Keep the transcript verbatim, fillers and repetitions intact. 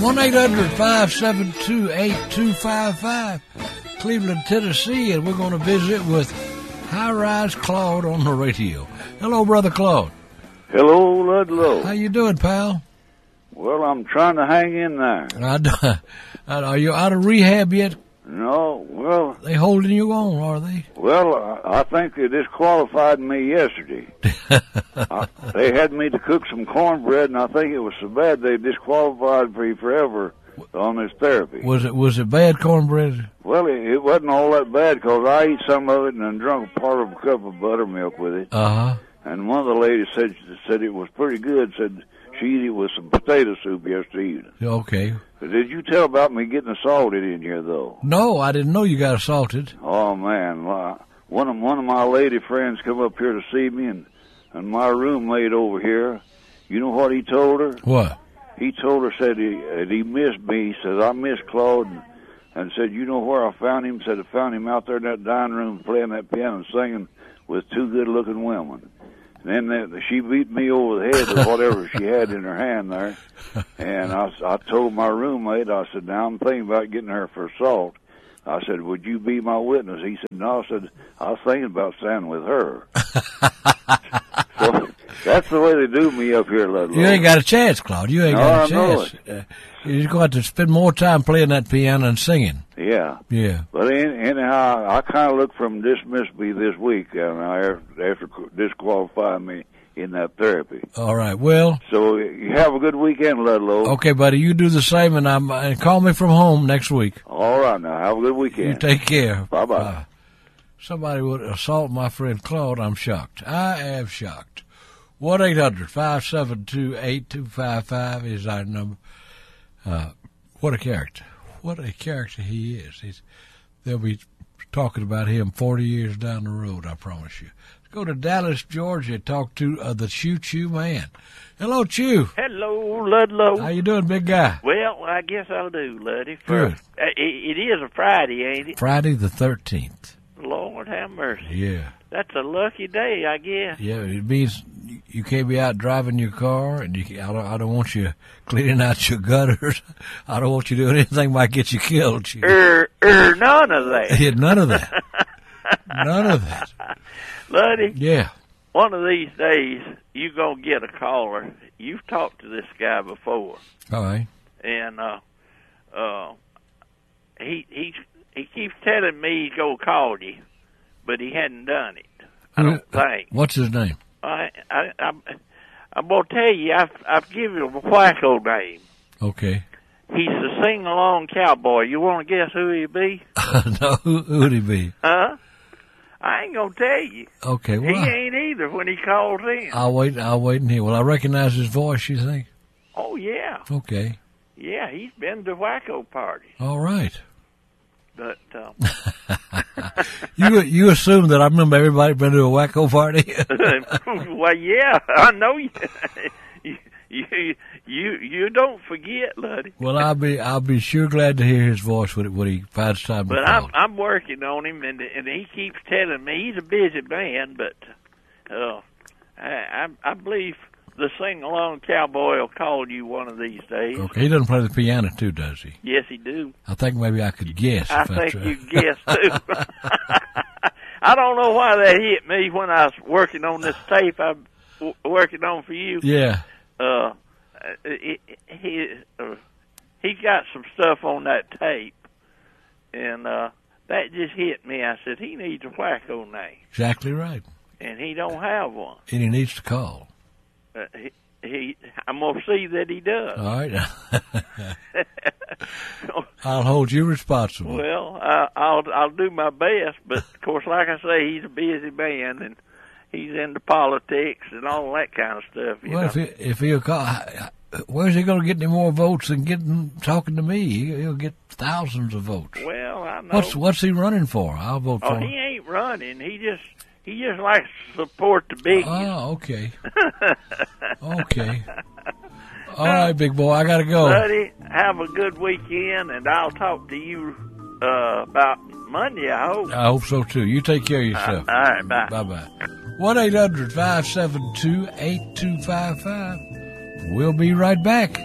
one eight hundred five seven two eight two five five, Cleveland, Tennessee, and we're going to visit with High Rise Claude on the radio. Hello, Brother Claude. Hello, Ludlow. How you doing, pal? Well, I'm trying to hang in there. I, are you out of rehab yet? No, well... They holding you on, are they? Well, I, I think they disqualified me yesterday. I, they had me to cook some cornbread, and I think it was so bad they disqualified me forever on this therapy. Was it was it bad cornbread? Well, it, it wasn't all that bad, because I ate some of it and then drunk a part of a cup of buttermilk with it. Uh-huh. And one of the ladies said said it was pretty good, said she ate it with some potato soup yesterday evening. Okay. Did you tell about me getting assaulted in here, though? No, I didn't know you got assaulted. Oh, man. Well, one of one of my lady friends come up here to see me, and, and my roommate over here, you know what he told her? What? He told her, said he, uh, he missed me. He said, I miss Claude, and, and said, you know where I found him? Said, I found him out there in that dining room playing that piano and singing with two good-looking women. And then they, she beat me over the head with whatever she had in her hand there. And I, I told my roommate, I said, now I'm thinking about getting her for assault. I said, would you be my witness? He said, no. I said, I was thinking about standing with her. So that's the way they do me up here, Ludlow. You ain't got a chance, Claude. You ain't no, got a I chance. Uh, you're going to have to spend more time playing that piano and singing. Yeah. Yeah. But anyhow, I kind of look from dismiss me this week and I, after disqualifying me in that therapy. All right. Well. So you have a good weekend, Ludlow. Okay, buddy. You do the same, and I'm and call me from home next week. All right. Now have a good weekend. You take care. Bye bye. Uh, somebody would assault my friend Claude. I'm shocked. I am shocked. one eight hundred five seven two eight two five five is our number. Uh, what a character. What a character he is. He's, they'll be talking about him forty years down the road, I promise you. Let's go to Dallas, Georgia, talk to uh, the Choo Choo Man. Hello, Chew. Hello, Ludlow. How you doing, big guy? Well, I guess I'll do, Luddy. For, Good. Uh, it, it is a Friday, ain't it? Friday the thirteenth. Lord have mercy. Yeah. That's a lucky day, I guess. Yeah, it means you can't be out driving your car, and you, I don't, I don't want you cleaning out your gutters. I don't want you doing anything that might get you killed. Chew. Er, er, none of that. Yeah, none of that. None of that. Luddy, Yeah. one of these days, you're going to get a caller. You've talked to this guy before. All right. And uh, uh, he, he, he keeps telling me he's going to call you, but he hadn't done it, I don't think. What's his name? I, I, I'm, I'm going to tell you, I've, I've given him a wacko name. Okay. He's the sing-along cowboy. You want to guess who he be? No, who would he be? Huh? I ain't going to tell you. Okay, well, He ain't either when he calls in. I'll wait, I'll wait and hear. Will I recognize his voice, you think? Oh, yeah. Okay. Yeah, he's been to wacko parties. All right. But, um, You you assume that I remember everybody been to a wacko party? well, yeah, I know you. you, you, you, you don't forget, Luddy. Well, I'll be I'll be sure glad to hear his voice when, when he finds time to But call. I'm I'm working on him, and and he keeps telling me he's a busy man. But uh, I, I I believe the sing-along cowboy will call you one of these days. Okay, he doesn't play the piano too, does he? Yes, he do. I think maybe I could guess. I if think that's, you guess too. I don't know why that hit me when I was working on this tape I'm w- working on for you. Yeah. Uh, he he uh, he got some stuff on that tape, and uh, that just hit me. I said he needs a wacko name, Exactly right. and he don't have one. And he needs to call. Uh, he, he I'm gonna see that he does. All right. I'll hold you responsible. Well, I, I'll I'll do my best, but of course, like I say, he's a busy man, and he's into politics and all that kind of stuff. You well, know? if he, if he'll call, where's he going to get any more votes than getting talking to me? He'll get thousands of votes. Well, I know. What's what's he running for? I'll vote oh, for he him. ain't running. He just he just likes to support the big. Oh, okay. Okay. All right, big boy, I got to go. Buddy, have a good weekend, and I'll talk to you uh, about Monday, I hope. I hope so, too. You take care of yourself. Uh, all right, bye. Bye-bye. one eight hundred five seven two eight two five five. We'll be right back.